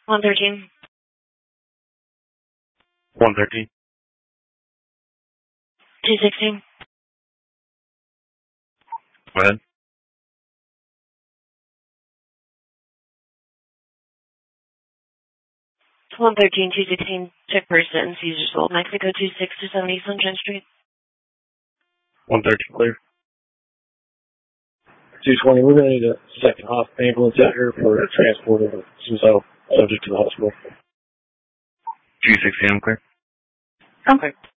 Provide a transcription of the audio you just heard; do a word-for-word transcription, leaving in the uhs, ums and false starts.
one thirteen. one thirteen. two sixteen. Go ahead. one thirteen, two sixteen, check person, Caesar Soul, Mexico two six two seven East Sunshine Street. one thirteen clear. two twenty, we're going to need a second hospital ambulance out here for transport of a suicidal subject to the hospital. two sixteen, I'm clear. Okay.